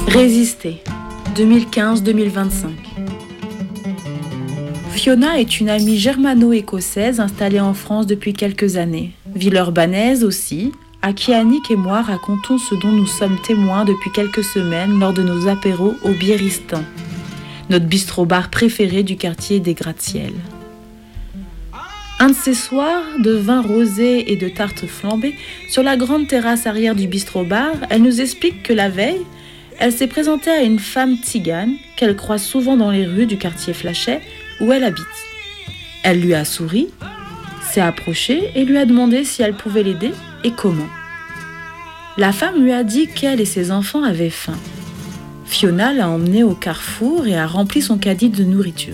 Résister, 2015-2025. Fiona est une amie germano-écossaise installée en France depuis quelques années. Villeurbannaise aussi, à qui Annick et moi racontons ce dont nous sommes témoins depuis quelques semaines lors de nos apéros au Biéristan, notre bistrot-bar préféré du quartier des Gratte-Ciel. Un de ces soirs, de vin rosé et de tartes flambées, sur la grande terrasse arrière du bistrot-bar, elle nous explique que la veille, elle s'est présentée à une femme tzigane qu'elle croise souvent dans les rues du quartier Flachet où elle habite. Elle lui a souri, s'est approchée et lui a demandé si elle pouvait l'aider et comment. La femme lui a dit qu'elle et ses enfants avaient faim. Fiona l'a emmenée au carrefour et a rempli son caddie de nourriture.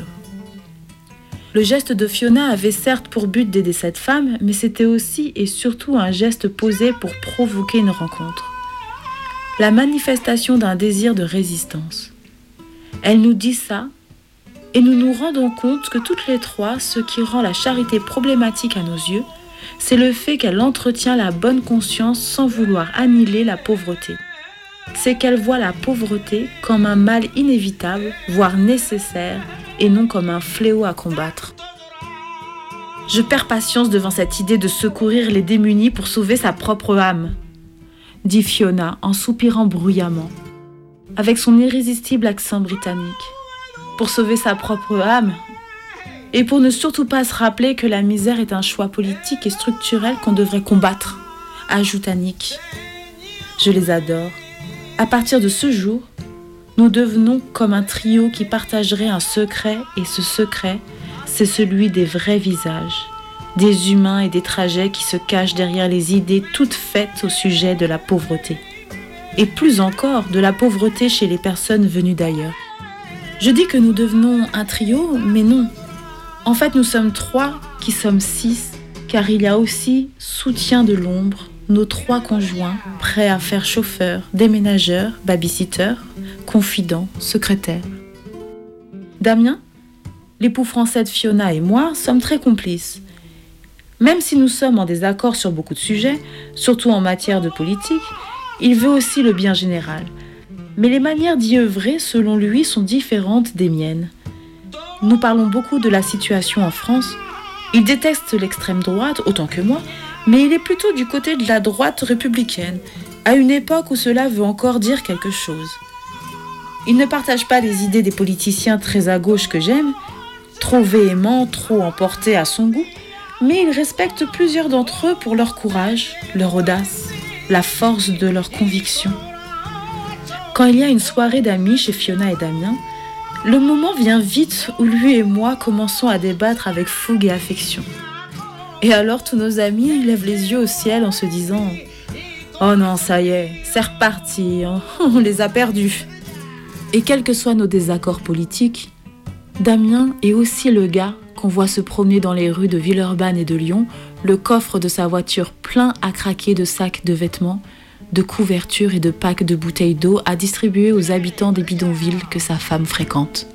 Le geste de Fiona avait certes pour but d'aider cette femme, mais c'était aussi et surtout un geste posé pour provoquer une rencontre. La manifestation d'un désir de résistance. Elle nous dit ça, et nous nous rendons compte que toutes les trois, ce qui rend la charité problématique à nos yeux, c'est le fait qu'elle entretient la bonne conscience sans vouloir annihiler la pauvreté. C'est qu'elle voit la pauvreté comme un mal inévitable, voire nécessaire, et non comme un fléau à combattre. Je perds patience devant cette idée de secourir les démunis pour sauver sa propre âme, dit Fiona en soupirant bruyamment, avec son irrésistible accent britannique. Pour sauver sa propre âme, et pour ne surtout pas se rappeler que la misère est un choix politique et structurel qu'on devrait combattre, ajoute Annick. Je les adore. À partir de ce jour, nous devenons comme un trio qui partagerait un secret, et ce secret, c'est celui des vrais visages, des humains et des trajets qui se cachent derrière les idées toutes faites au sujet de la pauvreté. Et plus encore, de la pauvreté chez les personnes venues d'ailleurs. Je dis que nous devenons un trio, mais non. En fait, nous sommes 3 qui sommes 6, car il y a aussi soutien de l'ombre, nos 3 conjoints, prêts à faire chauffeur, déménageur, babysitter, confident, secrétaire. Damien, l'époux français de Fiona et moi, sommes très complices. Même si nous sommes en désaccord sur beaucoup de sujets, surtout en matière de politique, il veut aussi le bien général. Mais les manières d'y œuvrer, selon lui, sont différentes des miennes. Nous parlons beaucoup de la situation en France. Il déteste l'extrême droite, autant que moi, mais il est plutôt du côté de la droite républicaine, à une époque où cela veut encore dire quelque chose. Il ne partage pas les idées des politiciens très à gauche que j'aime, trop véhéments, trop emportés à son goût, mais il respecte plusieurs d'entre eux pour leur courage, leur audace, la force de leurs convictions. Quand il y a une soirée d'amis chez Fiona et Damien, le moment vient vite où lui et moi commençons à débattre avec fougue et affection. Et alors tous nos amis lèvent les yeux au ciel en se disant « Oh non, ça y est, c'est reparti, on les a perdus ». Et quels que soient nos désaccords politiques, Damien est aussi le gars qu'on voit se promener dans les rues de Villeurbanne et de Lyon, le coffre de sa voiture plein à craquer de sacs de vêtements, de couvertures et de packs de bouteilles d'eau à distribuer aux habitants des bidonvilles que sa femme fréquente.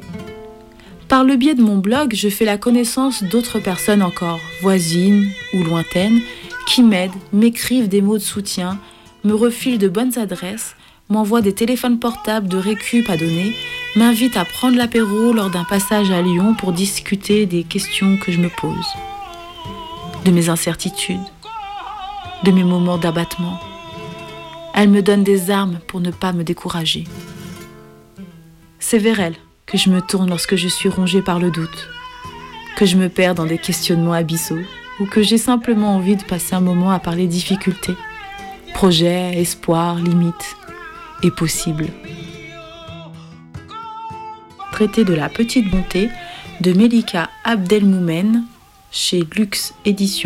Par le biais de mon blog, je fais la connaissance d'autres personnes encore, voisines ou lointaines, qui m'aident, m'écrivent des mots de soutien, me refilent de bonnes adresses, m'envoient des téléphones portables de récup à donner, m'invitent à prendre l'apéro lors d'un passage à Lyon pour discuter des questions que je me pose, de mes incertitudes, de mes moments d'abattement. Elle me donne des armes pour ne pas me décourager. C'est vers elle que je me tourne lorsque je suis rongée par le doute, que je me perds dans des questionnements abyssaux ou que j'ai simplement envie de passer un moment à parler difficultés, projets, espoirs, limites et possibles. Traité de la petite bonté de Melika Abdelmoumen chez Luxe Éditions.